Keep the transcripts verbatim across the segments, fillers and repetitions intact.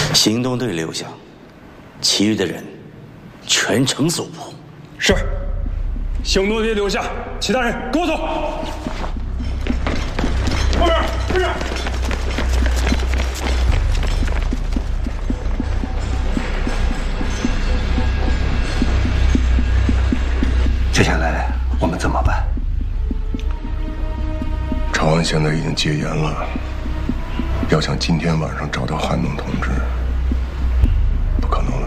行动队留下，其余的人全程搜捕。 是。行动队留下，其他人跟我走。后面，后面。 接下来我们怎么办？ 长安现在已经戒严了，要想今天晚上找到韩农同志，不可能了。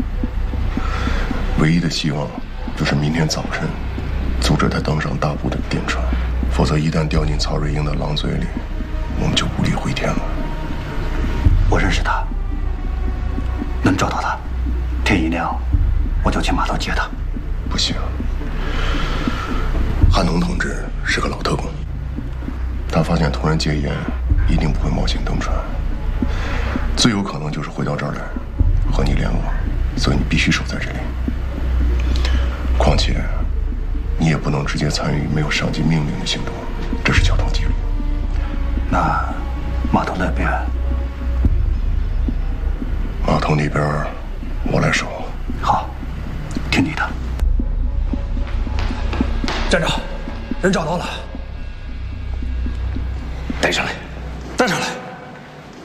唯一的希望就是明天早晨阻止他登上大部的电船，否则一旦掉进曹瑞英的狼嘴里，我们就无力回天了。 我认识他，能找到他，天一亮我就去码头接他。 不行，韩农同志是个老特工，他发现突然戒严，一定不会冒险登船，最有可能就是回到这儿来和你联络，所以你必须守在这里。况且你也不能直接参与没有上级命令的行动，这是交通纪律。 那码头那边？ 码头那边我来守。 好，听你的。 站长，人找到了， 带上来， 带上来。